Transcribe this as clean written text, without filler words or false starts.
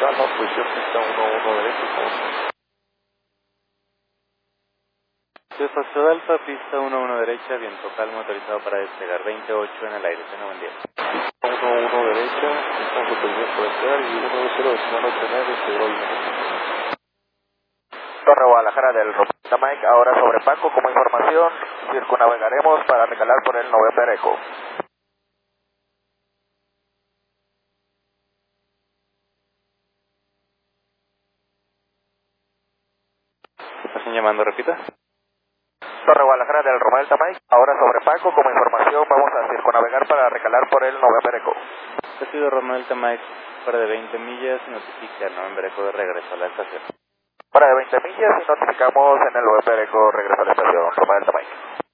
Lima, posición pista 11 derecha, por favor. Espacio Alfa, pista 11 derecha, viento calmo, autorizado para despegar 28 en el aire, tenga buen día. 11 derecha, estamos autorizando para despegar y 10 decimal 89, seguro Lima. Torre Guadalajara del Romita Mike, ahora sobre Paco, como información, circunnavegaremos para recalar por el November Echo. ¿Están llamando, repita? Torre Guadalajara del Romel Tamay, ahora sobre Paco, como información vamos a circunnavegar para recalar por el November Echo. Ha sido Romel Tamay, fuera de 20 millas, notifica November Echo de regreso a la estación. Para de 20 millas y notificamos en el November Echo regreso a la estación Romel Tamay.